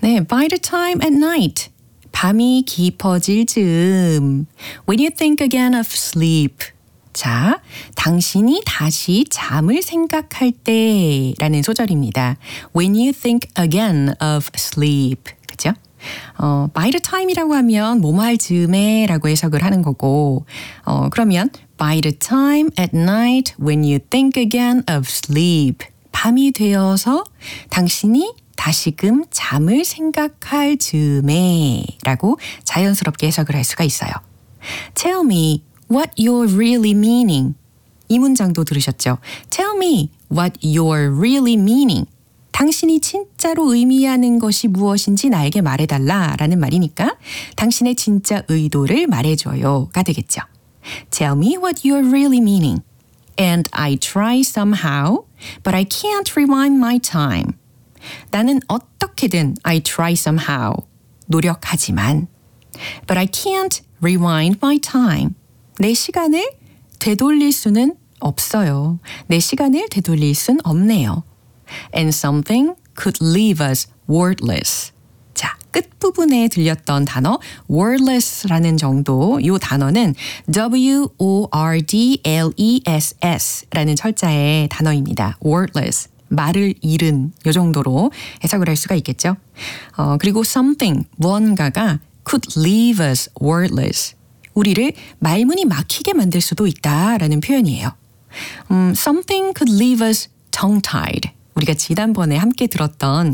네, by the time at night. 밤이 깊어질 즈음. When you think again of sleep. 자, 당신이 다시 잠을 생각할 때 라는 소절입니다. When you think again of sleep. 그죠? by the time이라고 하면 뭐뭐 할 즈음에 라고 해석을 하는 거고 그러면 by the time at night when you think again of sleep. 밤이 되어서 당신이 다시금 잠을 생각할 즈음에 라고 자연스럽게 해석을 할 수가 있어요. Tell me what you're really meaning. 이 문장도 들으셨죠? Tell me what you're really meaning. 당신이 진짜로 의미하는 것이 무엇인지 나에게 말해달라 라는 말이니까 당신의 진짜 의도를 말해줘요가 되겠죠. Tell me what you're really meaning. And I try somehow, but I can't rewind my time. 나는 어떻게든 I try somehow. 노력하지만 But I can't rewind my time. 내 시간을 되돌릴 수는 없어요. 내 시간을 되돌릴 순 없네요. And something could leave us wordless. 자, 끝부분에 들렸던 단어 wordless라는 정도, 이 단어는 wordless라는 철자의 단어입니다. wordless, 말을 잃은 이 정도로 해석을 할 수가 있겠죠. 그리고 something, 무언가가 could leave us wordless. 우리를 말문이 막히게 만들 수도 있다라는 표현이에요. Something could leave us tongue-tied. 우리가 지난번에 함께 들었던